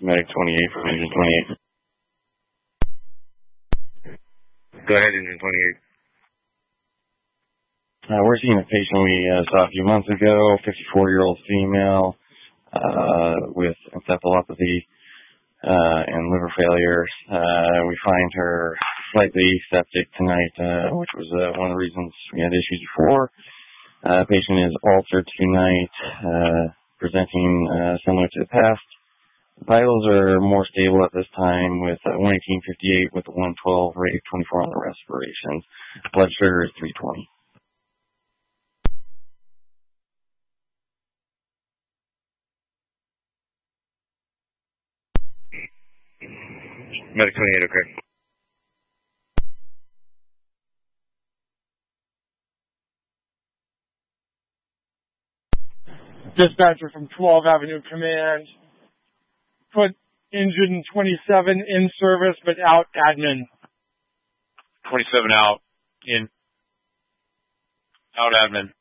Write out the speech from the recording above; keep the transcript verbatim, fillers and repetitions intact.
Medic twenty-eight from engine twenty-eight. Go ahead, engine twenty-eight. Uh, we're seeing a patient we uh, saw a few months ago, fifty-four-year-old female uh, with encephalopathy uh, and liver failure. Uh, we find her slightly septic tonight, uh, which was uh, one of the reasons we had issues before. Uh, patient is altered tonight, uh, presenting uh, similar to the past. Vitals are more stable at this time with uh, one eighteen fifty-eight with the one twelve rate, twenty-four on the respirations. Blood sugar is three twenty. Medic twenty-eight, okay. Dispatcher from twelve Avenue Command. Put engine twenty-seven in service but out admin. twenty-seven out, in, out admin.